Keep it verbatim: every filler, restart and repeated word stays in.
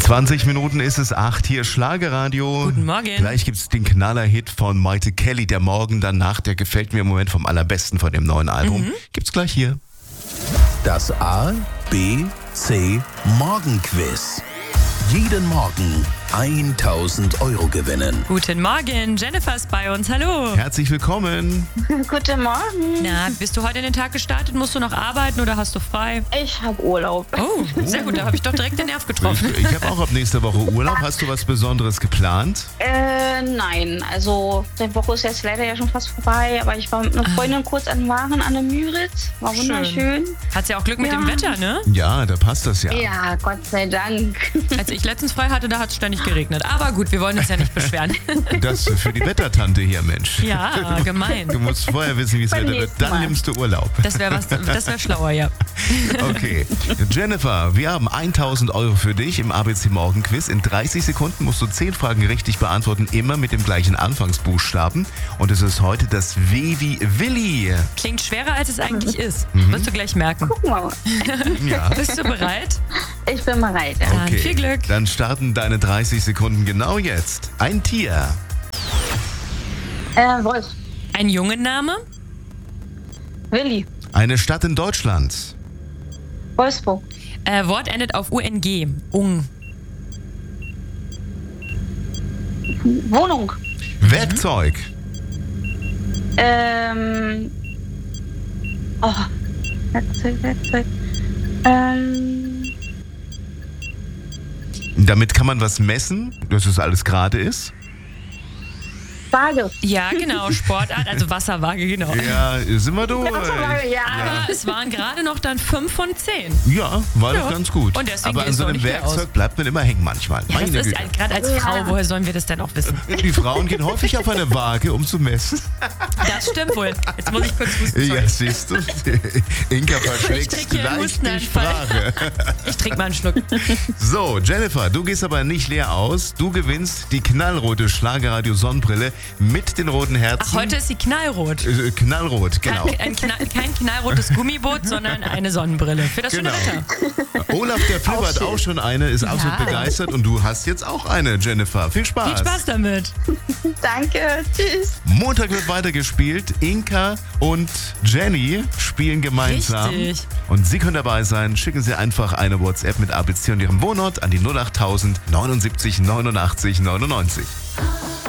zwanzig Minuten ist es acht, hier Schlagerradio. Guten Morgen. Gleich gibt's den Knaller-Hit von Maite Kelly, der Morgen danach, der gefällt mir im Moment vom allerbesten von dem neuen Album. Mhm. Gibt's gleich hier. Das A, B, C Morgenquiz. Jeden Morgen tausend Euro gewinnen. Guten Morgen, Jennifer ist bei uns. Hallo. Herzlich willkommen. Guten Morgen. Na, bist du heute in den Tag gestartet? Musst du noch arbeiten oder hast du frei? Ich habe Urlaub. Oh, sehr gut, da habe ich doch direkt den Nerv getroffen. Ich, ich habe auch ab nächster Woche Urlaub. Hast du was Besonderes geplant? Äh, nein. Also, die Woche ist jetzt leider ja schon fast vorbei, aber ich war mit einer Freundin kurz an Waren an der Müritz. War wunderschön. Hat's ja auch Glück mit Ja. dem Wetter, ne? Ja, da passt das ja. Ja, Gott sei Dank. Als ich letztens frei hatte, da hat es ständig geregnet. Aber gut, wir wollen uns ja nicht beschweren. Das für die Wettertante hier, Mensch. Ja, gemein. Du musst vorher wissen, wie es Beim Wetter wird. nächsten Dann Mal. nimmst du Urlaub. Das wäre was, das wäre schlauer, ja. Okay. Jennifer, wir haben tausend Euro für dich im A B C Morgenquiz. In dreißig Sekunden musst du zehn Fragen richtig beantworten, immer mit dem gleichen Anfangsbuchstaben. Und es ist heute das W wie Willi. Klingt schwerer, als es eigentlich ist. Mhm. Wirst du gleich merken. Gucken wir mal. Ja. Bist du bereit? Ich bin bereit. Ja. Dann Okay. viel Glück. Dann starten deine dreißig Sekunden genau jetzt. Ein Tier. Äh, Wolf. Ein Jungenname? Willi. Eine Stadt in Deutschland. Wolfsburg. Äh, Wort endet auf U N G. Ung. Wohnung. Werkzeug. Ähm. Oh. Werkzeug, Werkzeug. Ähm. Damit kann man was messen, dass es alles gerade ist. Waage. Ja, genau. Sportart, also Wasserwaage, genau. Ja, sind wir durch. Wasserwaage, ja. Aber es waren gerade noch dann fünf von zehn. Ja, war Ja. doch ganz gut. Und deswegen Aber an gehst so du auch einem nicht mehr Werkzeug aus. bleibt man immer hängen manchmal. Ja, das Meine ist Güte. ein- gerade als Ja. Frau, woher sollen wir das denn auch wissen? Die Frauen gehen häufig auf eine Waage, um zu messen. Das stimmt wohl. Jetzt muss ich kurz husten. sorry. Ja, siehst du. Inka verschlägt Ich krieg hier einen leicht die Hustenanfall. Sprache. Ich trinke mal einen Schluck. So, Jennifer, du gehst aber nicht leer aus. Du gewinnst die knallrote Schlagerradio-Sonnenbrille mit den roten Herzen. Ach, heute ist sie knallrot. Äh, Knallrot, genau. Kein, ein knall, kein knallrotes Gummiboot, sondern eine Sonnenbrille. Für das Genau. schöne Wetter. Olaf, der Flip hat auch schon eine, ist absolut Ja. begeistert. Und du hast jetzt auch eine, Jennifer. Viel Spaß. Viel Spaß damit. Danke. Tschüss. Montag wird weitergespielt. Inka und Jenny spielen gemeinsam. Richtig. Und Sie können dabei sein. Schicken Sie einfach eine WhatsApp mit A B C und Ihrem Wohnort an die null acht tausend neunundsiebzig neunundachtzig neunundneunzig.